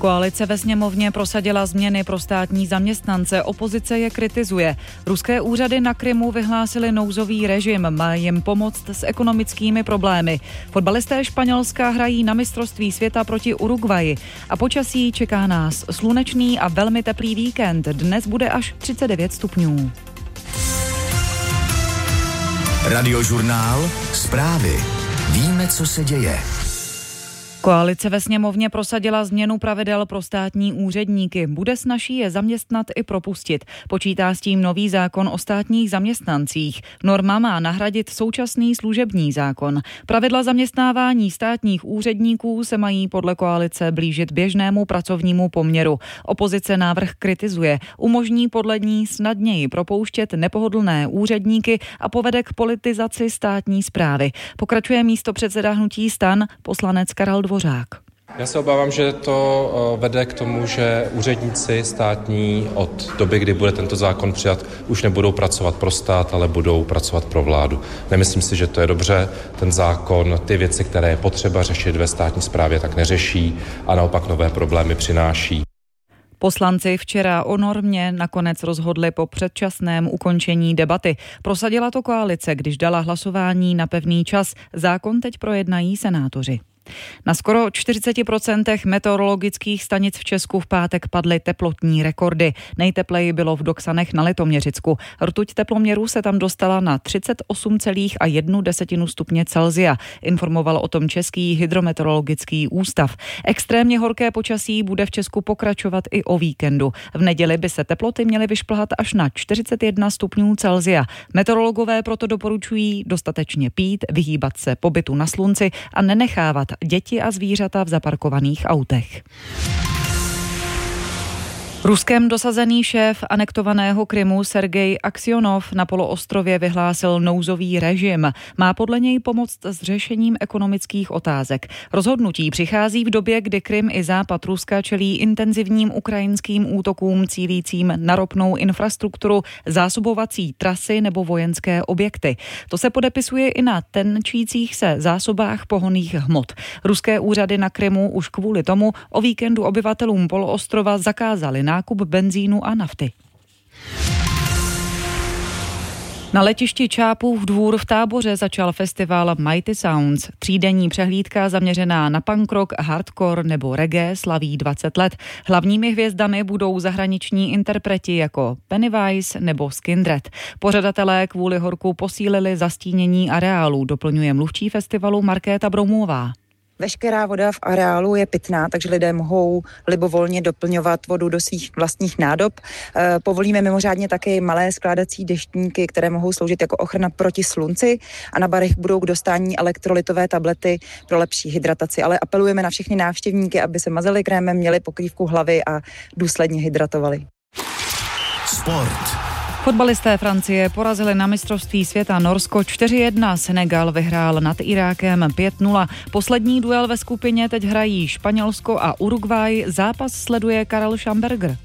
Koalice ve sněmovně prosadila změny pro státní zaměstnance, opozice je kritizuje. Ruské úřady na Krymu vyhlásily nouzový režim, má jim pomoct s ekonomickými problémy. Fotbalisté Španělska hrají na mistrovství světa proti Uruguayi a počasí čeká nás slunečný a velmi teplý víkend. Dnes bude až 39 stupňů. Radiožurnál, zprávy. Víme, co se děje. Koalice ve sněmovně prosadila změnu pravidel pro státní úředníky. Bude snazší je zaměstnat i propustit. Počítá s tím nový zákon o státních zaměstnancích. Norma má nahradit současný služební zákon. Pravidla zaměstnávání státních úředníků se mají podle koalice blížit běžnému pracovnímu poměru. Opozice návrh kritizuje. Umožní podle ní snadněji propouštět nepohodlné úředníky a povede k politizaci státní správy. Pokračuje místopředseda hnutí STAN, poslanec Karel Dvořák. Já se obávám, že to vede k tomu, že úředníci státní od doby, kdy bude tento zákon přijat, už nebudou pracovat pro stát, ale budou pracovat pro vládu. Nemyslím si, že to je dobře. Ten zákon ty věci, které je potřeba řešit ve státní správě, tak neřeší a naopak nové problémy přináší. Poslanci včera o normě nakonec rozhodli po předčasném ukončení debaty. Prosadila to koalice, když dala hlasování na pevný čas. Zákon teď projednají senátoři. Na skoro 40% meteorologických stanic v Česku v pátek padly teplotní rekordy. Nejtepleji bylo v Doksanech na Litoměřicku. Rtuť teploměru se tam dostala na 38,1 stupně Celsia. Informoval o tom Český hydrometeorologický ústav. Extrémně horké počasí bude v Česku pokračovat i o víkendu. V neděli by se teploty měly vyšplhat až na 41 stupňů Celsia. Meteorologové proto doporučují dostatečně pít, vyhýbat se pobytu na slunci a nenechávat děti a zvířata v zaparkovaných autech. Ruskem dosazený šéf anektovaného Krymu Sergej Aksionov na poloostrově vyhlásil nouzový režim. Má podle něj pomoct s řešením ekonomických otázek. Rozhodnutí přichází v době, kdy Krym i západ Ruska čelí intenzivním ukrajinským útokům cílícím na ropnou infrastrukturu, zásobovací trasy nebo vojenské objekty. To se podepisuje i na tenčících se zásobách pohonných hmot. Ruské úřady na Krymu už kvůli tomu o víkendu obyvatelům poloostrova zakázali nákup benzínu a nafty. Na letišti Čápův Dvůr v Táboře začal festival Mighty Sounds. Třídenní přehlídka zaměřená na punk rock, hardcore nebo reggae slaví 20 let. Hlavními hvězdami budou zahraniční interpreti jako Pennywise nebo Skindred. Pořadatelé kvůli horku posílili zastínění areálu, doplňuje mluvčí festivalu Markéta Broumová. Veškerá voda v areálu je pitná, takže lidé mohou libovolně doplňovat vodu do svých vlastních nádob. Povolíme mimořádně také malé skládací deštníky, které mohou sloužit jako ochrana proti slunci a na barech budou k dostání elektrolytové tablety pro lepší hydrataci. Ale apelujeme na všechny návštěvníky, aby se mazali krémem, měli pokrývku hlavy a důsledně hydratovali. Sport. Fotbalisté Francie porazili na mistrovství světa Norsko 4-1, Senegal vyhrál nad Irákem 5-0. Poslední duel ve skupině teď hrají Španělsko a Uruguay. Zápas sleduje Karel Schamberger.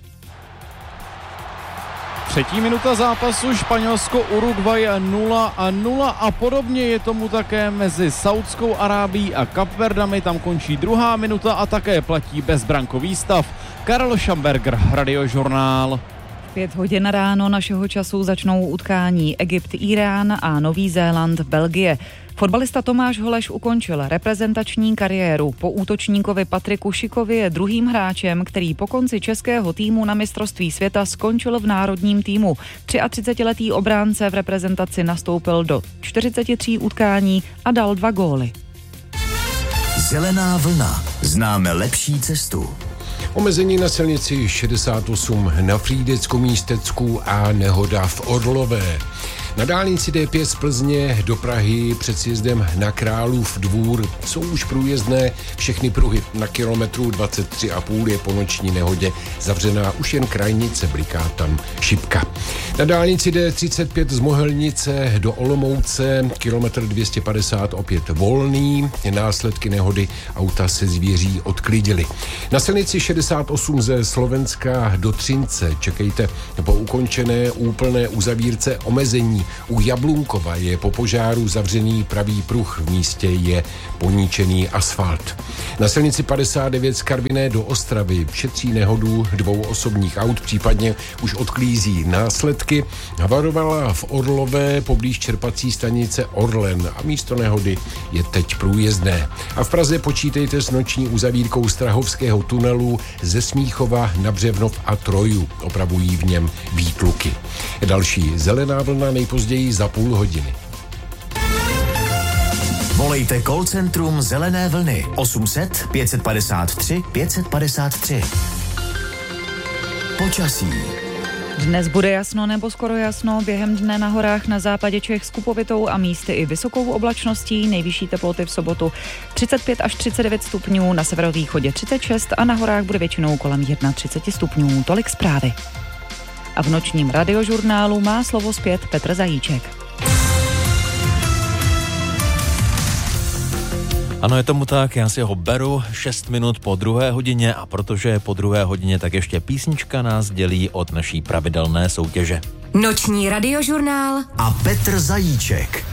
Třetí minuta zápasu, Španělsko-Uruguay 0-0 a podobně je tomu také mezi Saudskou Arábií a Kapverdami. Tam končí druhá minuta a také platí bezbrankový stav. Karel Schamberger, Radiožurnál. 5 hodin ráno našeho času začnou utkání Egypt-Irán a Nový Zéland-Belgie. Fotbalista Tomáš Holeš ukončil reprezentační kariéru. Po útočníkovi Patriku Šikovi je druhým hráčem, který po konci českého týmu na mistrovství světa skončil v národním týmu. 33letý obránce v reprezentaci nastoupil do 43 utkání a dal 2 góly. Zelená vlna. Známe lepší cestu. Omezení na silnici 68 na Frýdecko-Místecku a nehoda v Orlové. Na dálnici D5 z Plzně do Prahy před sjezdem na Králův Dvůr jsou už průjezdné všechny pruhy. Na kilometru 23,5 je po noční nehodě zavřená už jen krajnice, bliká tam šipka. Na dálnici D35 z Mohelnice do Olomouce kilometr 250 opět volný. Následky nehody auta se zvěří odklidily. Na silnici 68 ze Slovenska do Třince čekejte po ukončené úplné uzavírce omezení U Jablunkova je po požáru zavřený pravý pruh, v místě je poníčený asfalt. Na silnici 59 z Karviné do Ostravy šetří nehodu 2 osobních aut, případně už odklízí následky. Havarovala v Orlové poblíž čerpací stanice Orlen a místo nehody je teď průjezdné. A v Praze počítejte s noční uzavírkou Strahovského tunelu ze Smíchova na Břevnov a Troju. Opravují v něm výtluky. Další zelená vlna nejpozději za půl hodiny. Volejte call centrum Zelené vlny 800 553 553. Počasí. Dnes bude jasno nebo skoro jasno, během dne na horách na západě Čech s kupovitou a místy i vysokou oblačností, nejvyšší teploty v sobotu 35 až 39 stupňů, na severovýchodě 36 a na horách bude většinou kolem 31 stupňů. Tolik zprávy. A v nočním radiožurnálu má slovo zpět Petr Zajíček. Ano, je tomu tak, já si ho beru 6 minut po 2. hodině a protože je po 2. hodině, tak ještě písnička nás dělí od naší pravidelné soutěže. Noční radiožurnál a Petr Zajíček.